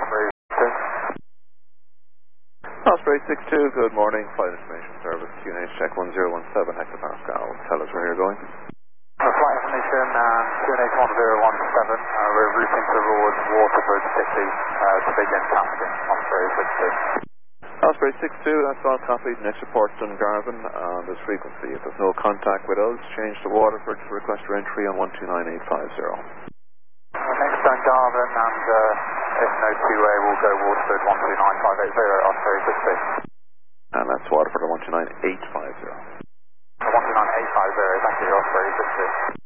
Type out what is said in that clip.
Osprey 2. Osprey 62, good morning. Flight Information Service, QNH check 1017 hectopascal. Tell us where you're going. Flight information, QNH 1017. We're routing towards Waterford City to begin tasking Osprey 62. Osprey 62, that's all copied. Next report on Garvin on this frequency. If there's no contact with us, change to Waterford to request your entry on 129850. Next on Garvin, and if no two-way, we'll go Waterford 129580, Osprey 62. And that's Waterford on 129850. 129850 is actually Osprey 62.